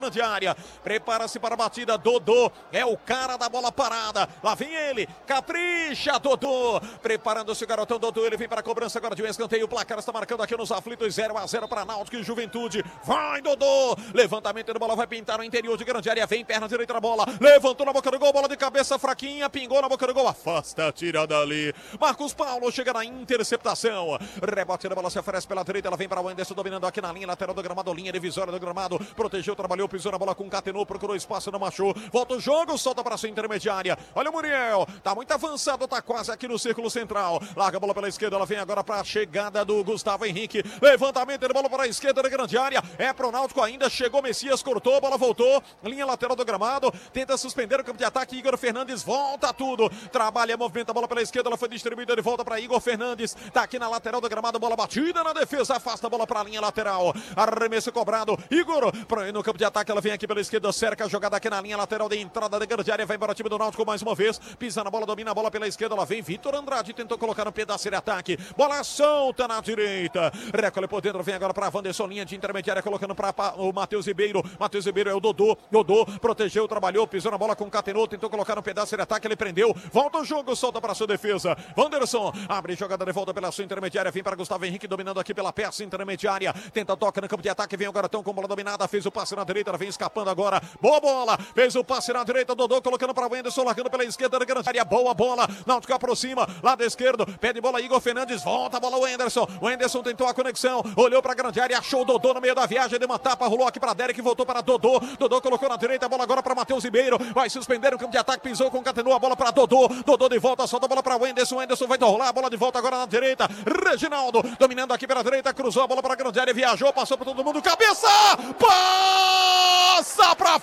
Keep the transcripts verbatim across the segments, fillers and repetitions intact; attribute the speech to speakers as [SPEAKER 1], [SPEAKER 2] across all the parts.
[SPEAKER 1] de área, prepara-se para a batida, Dodô é o cara da bola parada, lá vem ele, capricha Dodô, preparando-se o garotão Dodô, ele vem para a cobrança agora de um escanteio, o placar está marcando aqui nos aflitos, zero a zero para Náutico e Juventude, vai Dodô, levantamento de bola, vai pintar no interior de grande área, vem perna direita na bola, levantou na boca do gol, bola de cabeça fraquinha, pingou na boca do gol, afasta, tira dali, Marcos Paulo chega na interceptação, rebote da bola se oferece pela direita, ela vem para o Anderson dominando aqui na linha lateral do gramado, linha divisória do gramado, protegeu, trabalhou, pisou na bola com catenou, procurou espaço, não achou, volta o jogo, solta para sua intermediária, olha o Muriel, tá muito avançado, tá quase aqui no círculo central, larga a bola pela esquerda, ela vem agora para a chegada do Gustavo Henrique, levantamento de bola para a esquerda da grande área, é pro Náutico ainda, chegou Messias, cortou, a bola voltou, linha lateral do gramado, tenta suspender o campo de ataque, Igor Fernandes volta tudo, trabalha, movimenta a bola pela esquerda, ela foi distribuída de volta para Igor Fernandes, tá aqui na lateral do gramado, bola batida na defesa, afasta a bola para a linha lateral, arremesso cobrado, Igor, no campo de ataque, ela vem aqui pela esquerda, cerca a jogada aqui na linha lateral de entrada da grande área, vai para o time do Náutico mais uma vez, pisa na bola, domina a bola pela esquerda, ela vem, Vitor Andrade tentou colocar no pedaço de ataque, bola solta na direita, recolhe por dentro, vem agora para a Wanderson, linha de intermediária, colocando para o Matheus Ribeiro, Matheus Ribeiro é o Dodô, Dodô protegeu, trabalhou, pisou na bola com catenou, tentou colocar no pedaço de ataque, ele prendeu, volta o jogo, solta para a sua defesa, Wanderson, abre jogada de volta pela sua intermediária, vem para Gustavo Henrique, dominando aqui pela peça intermediária, tenta, toca no campo de ataque, vem o garotão com bola dominada, fez o passe na direita, ela vem escapando agora, boa bola, fez o passe na direita, Dodô colocando para o Wenderson, largando pela esquerda da grande área, boa bola, Náutico aproxima, lado esquerdo, pede bola, Igor Fernandes, volta a bola, o Wenderson, o Wenderson tentou a conexão, olhou para a grande área, achou o Dodô no meio da viagem, deu uma tapa, rolou aqui para Derek, voltou para Dodô, Dodô colocou na direita, a bola agora para Matheus Ribeiro, vai suspender o campo de ataque, pisou, concatenou a bola para Dodô, Dodô de volta, solta a bola para o Wenderson, o Wenderson vai rolar a bola de volta agora na direita, Reginaldo, dominando aqui pela direita, cruzou a bola para a grande área, viajou, passou por todo mundo, cabeça, passa para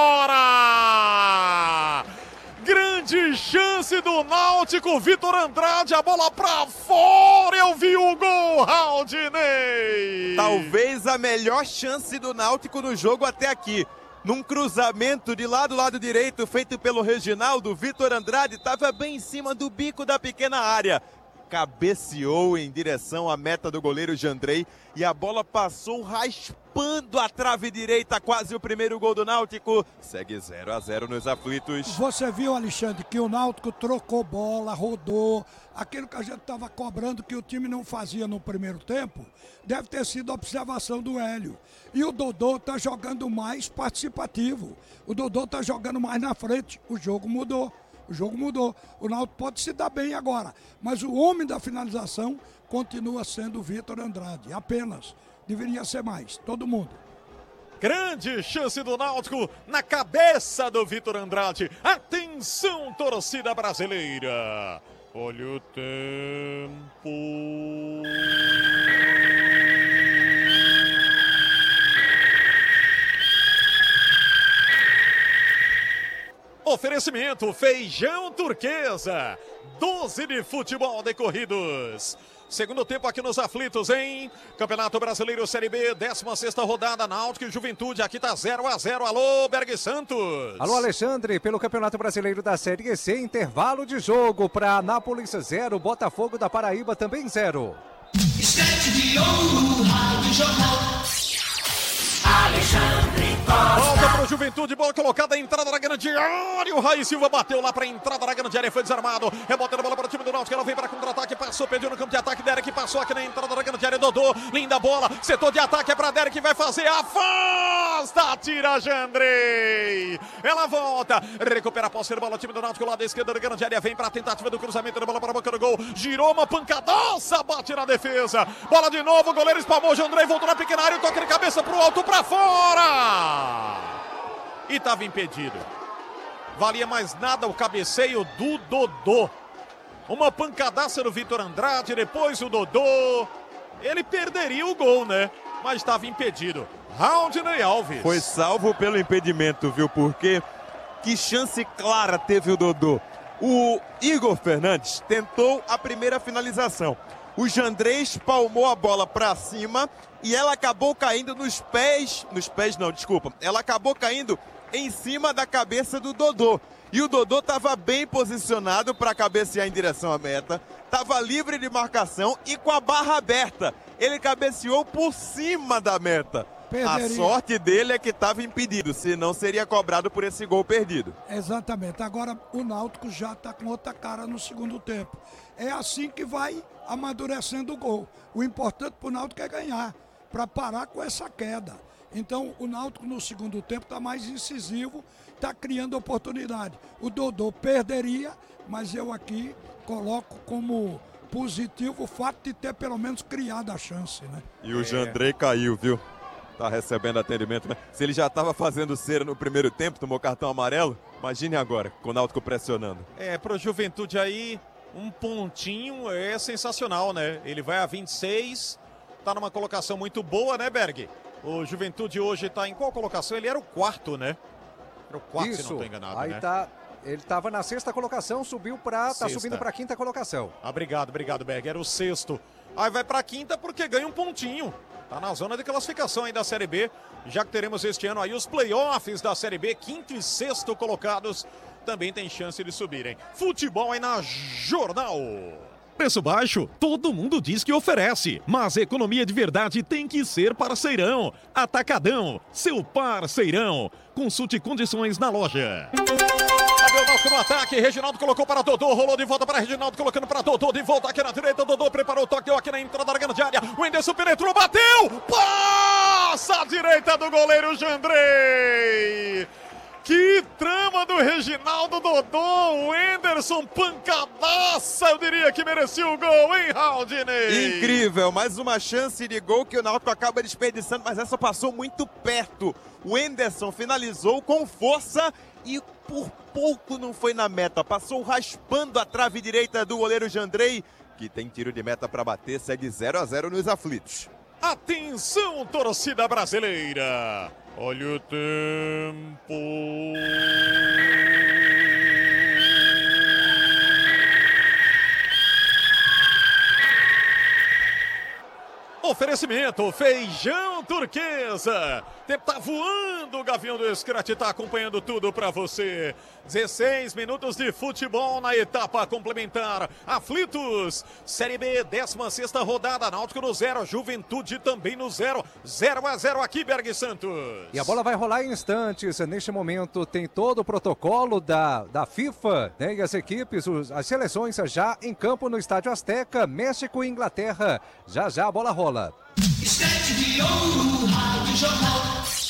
[SPEAKER 1] fora! Grande chance do Náutico, Vitor Andrade, a bola pra fora, eu vi o gol, Raudinei!
[SPEAKER 2] Talvez a melhor chance do Náutico no jogo até aqui. Num cruzamento de lado, lado direito, feito pelo Reginaldo, Vitor Andrade estava bem em cima do bico da pequena área. Cabeceou em direção à meta do goleiro Jandrei e a bola passou raspando a trave direita, quase o primeiro gol do Náutico. Segue zero a zero nos aflitos.
[SPEAKER 3] Você viu, Alexandre, que o Náutico trocou bola, rodou, aquilo que a gente estava cobrando que o time não fazia no primeiro tempo, deve ter sido observação do Hélio. E o Dodô está jogando mais participativo, o Dodô está jogando mais na frente, o jogo mudou. O jogo mudou. O Náutico pode se dar bem agora, mas o homem da finalização continua sendo o Vitor Andrade. Apenas. Deveria ser mais. Todo mundo.
[SPEAKER 1] Grande chance do Náutico na cabeça do Vitor Andrade. Atenção, torcida brasileira. Olha o tempo. Oferecimento Feijão Turquesa, doze de futebol decorridos. Segundo tempo aqui nos aflitos, hein? Campeonato Brasileiro Série B, décima sexta rodada, Náutico e Juventude. Aqui tá zero a zero. Alô, Berg Santos.
[SPEAKER 4] Alô, Alexandre. Pelo Campeonato Brasileiro da Série C, intervalo de jogo para Anápolis zero, Botafogo da Paraíba também zero.
[SPEAKER 5] Estante de ouro, Rádio Jornal. Alexandre Costa.
[SPEAKER 1] Volta pro Juventude, bola colocada, entrada na grande área, o Raí Silva bateu lá pra entrada na grande área, foi desarmado, rebota a bola para o time do Náutico, ela vem para contra-ataque, passou, perdeu no campo de ataque, Derek passou aqui na entrada da grande área, Dodô, linda bola, setor de ataque é pra Derek, vai fazer, afasta, tira Jandrei, ela volta, recupera a posse de bola, o time do Náutico, lado esquerdo da grande área, vem pra tentativa do cruzamento da bola para a boca do gol, girou uma pancadaça, bate na defesa, bola de novo, o goleiro espalmou, Jandrei voltou na pequena área, toca de cabeça pro alto, pra fora! E estava impedido. Valia mais nada o cabeceio do Dodô. Uma pancadaça do Vitor Andrade, depois o Dodô. Ele perderia o gol, né? Mas estava impedido. Raudinei Alves.
[SPEAKER 2] Foi salvo pelo impedimento, viu? Porque que chance clara teve o Dodô. O Igor Fernandes tentou a primeira finalização. O Jandrei espalmou a bola para cima e ela acabou caindo nos pés, nos pés não, desculpa, ela acabou caindo em cima da cabeça do Dodô. E o Dodô estava bem posicionado para cabecear em direção à meta, estava livre de marcação e com a barra aberta. Ele cabeceou por cima da meta.
[SPEAKER 3] Perderia.
[SPEAKER 2] A sorte dele é que estava impedido, senão seria cobrado por esse gol perdido.
[SPEAKER 3] Exatamente. Agora o Náutico já está com outra cara no segundo tempo. É assim que vai amadurecendo o gol. O importante para o Náutico é ganhar, para parar com essa queda. Então o Náutico no segundo tempo está mais incisivo, está criando oportunidade. O Dodô perderia, mas eu aqui coloco como positivo o fato de ter pelo menos criado a chance, né?
[SPEAKER 2] E o Jandrei caiu, viu? Tá recebendo atendimento, né? Se ele já estava fazendo cera no primeiro tempo, tomou cartão amarelo, imagine agora, com o Náutico pressionando.
[SPEAKER 1] É, pro Juventude aí, um pontinho é sensacional, né? Ele vai a vinte e seis, tá numa colocação muito boa, né, Berg? O Juventude hoje tá em qual colocação? Ele era o quarto, né? Era o quarto,
[SPEAKER 4] Isso.
[SPEAKER 1] se não tô enganado,
[SPEAKER 4] Aí
[SPEAKER 1] né?
[SPEAKER 4] tá, ele estava na sexta colocação, subiu para, tá
[SPEAKER 1] Sexta.
[SPEAKER 4] subindo para a quinta colocação.
[SPEAKER 1] Ah, obrigado, obrigado, Berg. Era o sexto. Aí vai pra quinta porque ganha um pontinho. Tá na zona de classificação aí da Série B. Já que teremos este ano aí os playoffs da Série B, quinto e sexto colocados também tem chance de subirem. Futebol aí na Jornal.
[SPEAKER 6] Preço baixo, todo mundo diz que oferece, mas economia de verdade tem que ser parceirão. Atacadão, seu parceirão. Consulte condições na loja.
[SPEAKER 1] O Náutico no ataque, Reginaldo colocou para Dodô, rolou de volta para Reginaldo, colocando para Dodô, de volta aqui na direita, Dodô preparou o toque, deu aqui na entrada da grande área, o Enderson penetrou, bateu, passa à direita do goleiro Jandrei. Que trama do Reginaldo, Dodô, o Enderson, pancadaça, eu diria que merecia o gol, hein, Haldinei?
[SPEAKER 2] Incrível, mais uma chance de gol que o Náutico acaba desperdiçando, mas essa passou muito perto. O Enderson finalizou com força e por pouco não foi na meta, passou raspando a trave direita do goleiro Jandrei, que tem tiro de meta para bater, segue zero a zero nos aflitos.
[SPEAKER 1] Atenção, torcida brasileira! Olha o tempo! Oferecimento, feijão turquesa. Tempo tá voando, o Gavião do Scratch tá acompanhando tudo pra você. dezesseis minutos de futebol na etapa complementar. Aflitos, Série B, décima sexta rodada, Náutico no zero, Juventude também no zero. zero a zero aqui, Berg Santos.
[SPEAKER 4] E a bola vai rolar em instantes. Neste momento tem todo o protocolo da, da FIFA, né? E as equipes, os, as seleções já em campo no Estádio Azteca, México e Inglaterra. Já já a bola rola.
[SPEAKER 5] Estante de ouro, Rádio Jornal.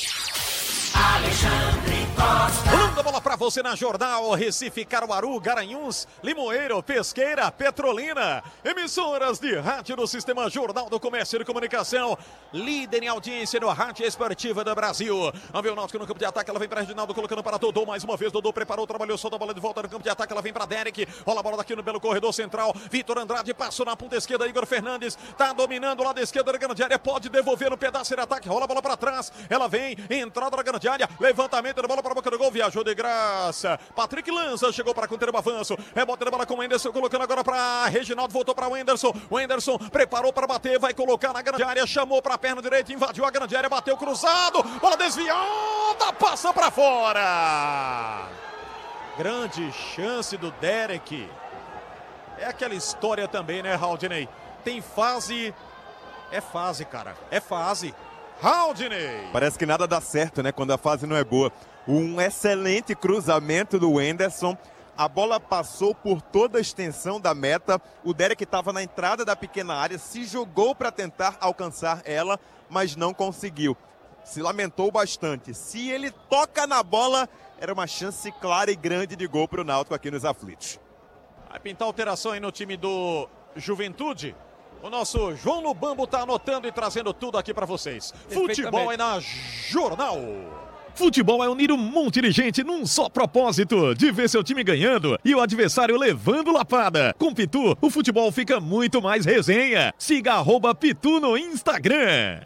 [SPEAKER 5] Alexandre Costa.
[SPEAKER 1] Rolando a bola pra você na Jornal, Recife, Caruaru, Garanhuns, Limoeiro, Pesqueira, Petrolina. Emissoras de rádio do Sistema Jornal do Comércio e Comunicação. Líder em audiência no Rádio Esportiva do Brasil. Vamos ver o Náutico no campo de ataque, ela vem pra Reginaldo, colocando para Dodô, mais uma vez, Dodô preparou, trabalhou, solta a bola de volta no campo de ataque, ela vem pra Derek, rola a bola daqui no belo corredor central, Vitor Andrade passou na ponta esquerda, Igor Fernandes, tá dominando o lado esquerdo da grande área, pode devolver no pedaço de ataque, rola a bola pra trás, ela vem, entrada da grande área, levantamento da bola para a boca do gol, viajou de graça, Patrick lança, chegou para conter o avanço, rebote da bola com o Enderson, colocando agora para Reginaldo, voltou para o Enderson, o Enderson preparou para bater, vai colocar na grande área, chamou para a perna direita, invadiu a grande área, bateu cruzado, bola desviada, passa para fora. Grande chance do Derek. É aquela história também, né, Haldinei? Tem fase, é fase, cara, é fase. Haldinei.
[SPEAKER 2] Parece que nada dá certo, né, quando a fase não é boa. Um excelente cruzamento do Enderson. A bola passou por toda a extensão da meta. O Derek estava na entrada da pequena área, se jogou para tentar alcançar ela, mas não conseguiu. Se lamentou bastante. Se ele toca na bola, era uma chance clara e grande de gol para o Náutico aqui nos aflitos.
[SPEAKER 1] Vai pintar alteração aí no time do Juventude. O nosso João Lubambo tá anotando e trazendo tudo aqui para vocês. Futebol é na Jornal.
[SPEAKER 6] Futebol é unir um monte de gente num só propósito, de ver seu time ganhando e o adversário levando lapada. Com Pitu, o futebol fica muito mais resenha. Siga arroba Pitu no Instagram.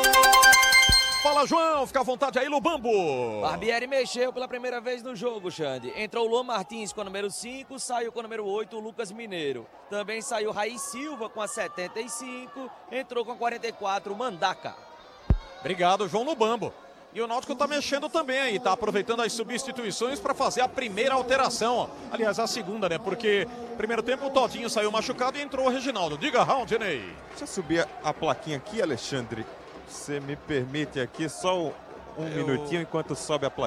[SPEAKER 1] Fala, João, fica à vontade aí, Lubambo.
[SPEAKER 7] Barbieri mexeu pela primeira vez no jogo, Xande. Entrou o Luan Martins com a número cinco, saiu com a número oito o Lucas Mineiro. Também saiu Raí Silva com a setenta e cinco, entrou com a quarenta e quatro o Mandaca.
[SPEAKER 1] Obrigado, João Lubambo. E o Náutico tá mexendo também aí, tá aproveitando as substituições para fazer a primeira alteração. Aliás, a segunda, né? Porque primeiro tempo o Todinho saiu machucado e entrou o Reginaldo. Diga, Haldinei.
[SPEAKER 2] Deixa eu subir a plaquinha aqui, Alexandre. Você me permite aqui só um, um
[SPEAKER 1] Eu-
[SPEAKER 2] minutinho enquanto sobe a plaquinha.